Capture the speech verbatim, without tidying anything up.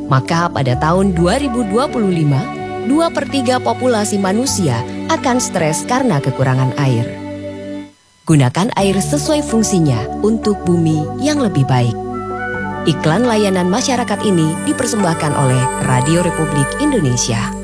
Maka pada tahun dua ribu dua puluh lima, dua per tiga populasi manusia akan stres karena kekurangan air. Gunakan air sesuai fungsinya untuk bumi yang lebih baik. Iklan layanan masyarakat ini dipersembahkan oleh Radio Republik Indonesia.